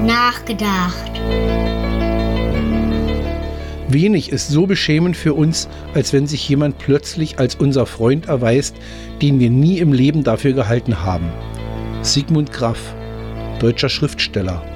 nachgedacht. Wenig ist so beschämend für uns, als wenn sich jemand plötzlich als unser Freund erweist, den wir nie im Leben dafür gehalten haben. Sigmund Graf, deutscher Schriftsteller.